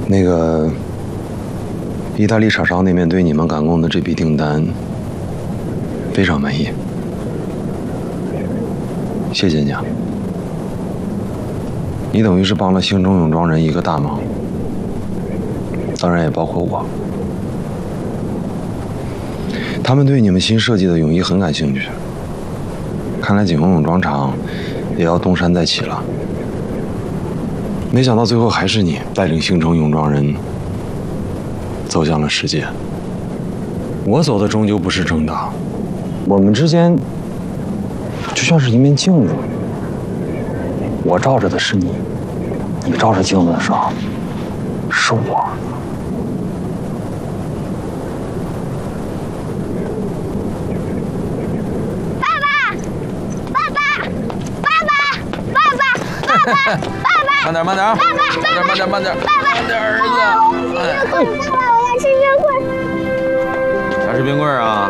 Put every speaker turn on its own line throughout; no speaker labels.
那个意大利厂商那边对你们赶工的这笔订单非常满意，谢谢你啊！你等于是帮了兴中泳装人一个大忙，当然也包括我。他们对你们新设计的泳衣很感兴趣，看来景洪泳装厂也要东山再起了。没想到最后还是你带领兴城泳装人走向了世界。我走的终究不是正道，我们之间就像是一面镜子，我照着的是你，你照着镜子的时候是我。
慢点，慢点，慢点，慢点，儿子。
爸爸，我要吃冰棍。
想吃冰棍啊？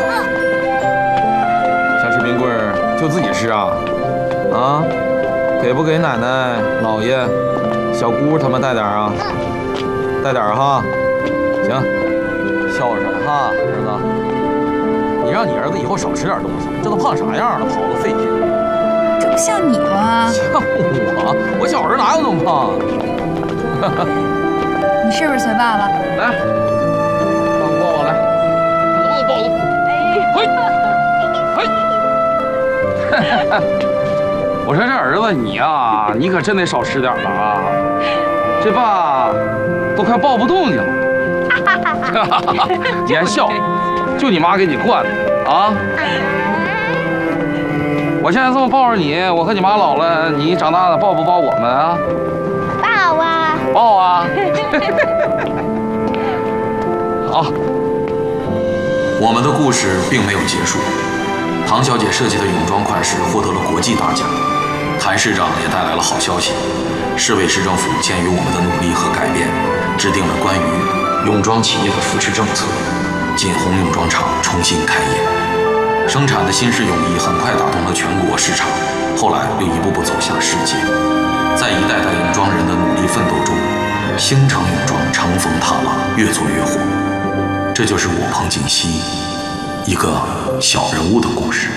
想吃冰棍就自己吃啊？啊？给不给奶奶、姥爷、小姑他们带点啊？带点哈。行，孝顺哈，儿子。你让你儿子以后少吃点东西，这都胖啥样了，跑得费劲。
这不像你吗？
像我小时候哪有那么胖啊？
你是不是随爸爸？
来，抱我来，抱我，嘿，我说这儿子你呀，你可真得少吃点了啊！这爸都快抱不动你了，你还笑？就你妈给你惯的啊！我现在这么抱着你，我和你妈老了，你长大了抱不抱我们啊？
抱啊！
抱啊！好，
我们的故事并没有结束。唐小姐设计的泳装款式获得了国际大奖，谭市长也带来了好消息。市委市政府鉴于我们的努力和改变，制定了关于泳装企业的扶持政策，锦宏泳装厂重新开业。生产的新式泳衣很快打动了全国市场，后来又一步步走向世界。在一代代泳装人的努力奋斗中，兴城泳装乘风踏浪，越做越火。这就是我彭锦熙一个小人物的故事。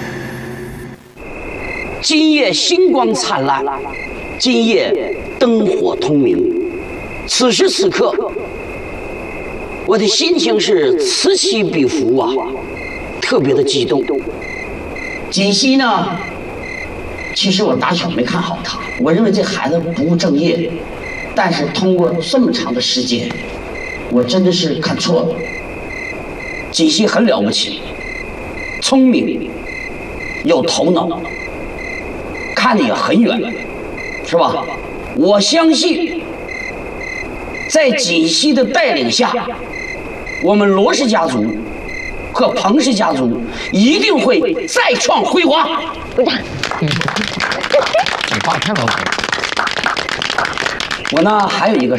今夜星光灿烂，今夜灯火通明。此时此刻，我的心情是此起彼伏啊，特别的激动。锦溪呢，其实我打小没看好他，我认为这孩子不务正业，但是通过这么长的时间，我真的是看错了。锦溪很了不起，聪明，有头脑，看得也很远，是吧？我相信，在锦溪的带领下，我们罗氏家族和彭氏家族一定会再创辉煌。鼓掌！
你爸太老实了。
我呢还有一个